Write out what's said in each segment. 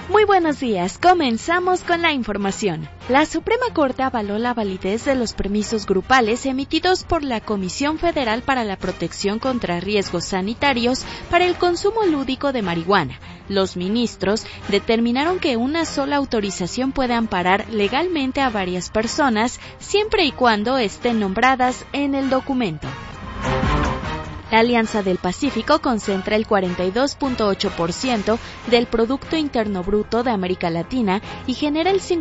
Muy buenos días, comenzamos con la información. La Suprema Corte avaló la validez de los permisos grupales emitidos por la Comisión Federal para la Protección contra Riesgos Sanitarios para el consumo lúdico de marihuana. Los ministros determinaron que una sola autorización puede amparar legalmente a varias personas, siempre y cuando estén nombradas en el documento. La Alianza del Pacífico concentra el 42.8% del Producto Interno Bruto de América Latina y genera el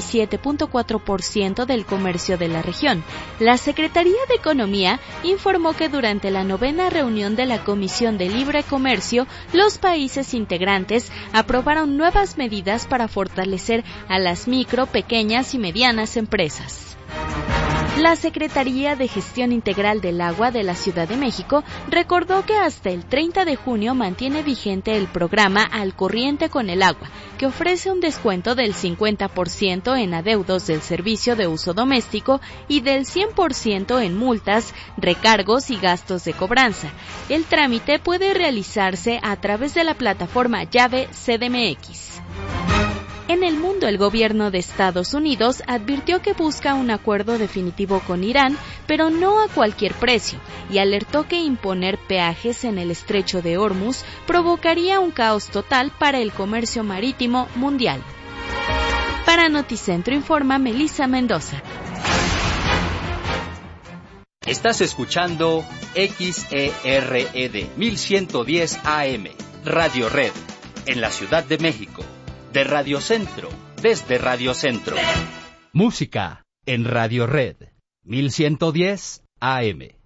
57.4% del comercio de la región. La Secretaría de Economía informó que durante la 9ª reunión de la Comisión de Libre Comercio, los países integrantes aprobaron nuevas medidas para fortalecer a las micro, pequeñas y medianas empresas. La Secretaría de Gestión Integral del Agua de la Ciudad de México recordó que hasta el 30 de junio mantiene vigente el programa Al Corriente con el Agua, que ofrece un descuento del 50% en adeudos del servicio de uso doméstico y del 100% en multas, recargos y gastos de cobranza. El trámite puede realizarse a través de la plataforma Llave CDMX. En el mundo, el gobierno de Estados Unidos advirtió que busca un acuerdo definitivo con Irán, pero no a cualquier precio, y alertó que imponer peajes en el estrecho de Hormuz provocaría un caos total para el comercio marítimo mundial. Para Noticentro informa Melissa Mendoza. Estás escuchando XERED 1110 AM, Radio Red, en la Ciudad de México. De Radio Centro, desde Radio Centro. Música en Radio Red, 1110 AM.